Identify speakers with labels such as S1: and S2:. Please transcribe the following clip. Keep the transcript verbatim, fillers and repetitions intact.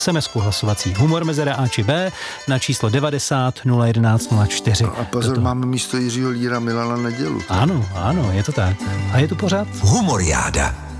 S1: es em esku hlasovací Humor mezera A či B na číslo devadesát nula jedenáct nula čtyři.
S2: A pozor, Toto. máme místo Jiřího Líra Milana Nedělu.
S1: Ano, ano, je to tak. A je tu pořád?
S3: Humoriáda.